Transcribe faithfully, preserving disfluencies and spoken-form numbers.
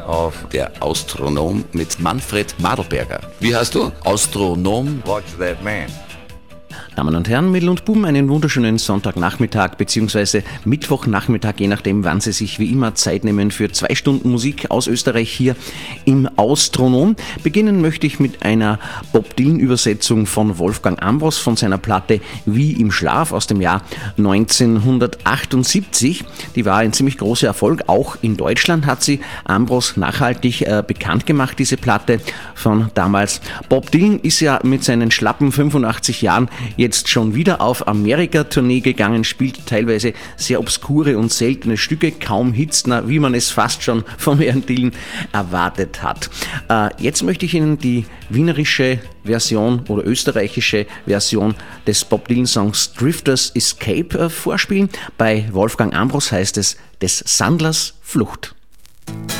auf Der Austronom mit Manfred Madelberger. Wie heißt du? Austronom? Watch that man. Damen und Herren, Mädel und Buben, einen wunderschönen Sonntagnachmittag bzw. Mittwochnachmittag, je nachdem, wann Sie sich wie immer Zeit nehmen für zwei Stunden Musik aus Österreich hier im Austronom. Beginnen möchte ich mit einer Bob Dylan-Übersetzung von Wolfgang Ambros von seiner Platte Wie im Schlaf aus dem Jahr neunzehnhundertachtundsiebzig. Die war ein ziemlich großer Erfolg, auch in Deutschland hat sie Ambros nachhaltig äh, bekannt gemacht, diese Platte von damals. Bob Dylan ist ja mit seinen schlappen fünfundachtzig Jahren jetzt schon wieder auf Amerika-Tournee gegangen, spielt teilweise sehr obskure und seltene Stücke, kaum Hits, na, wie man es fast schon vom Herrn Dylan erwartet hat. Äh, jetzt möchte ich Ihnen die wienerische Version oder österreichische Version des Bob Dylan-Songs Drifters Escape äh, vorspielen. Bei Wolfgang Ambros heißt es Des Sandlers Flucht.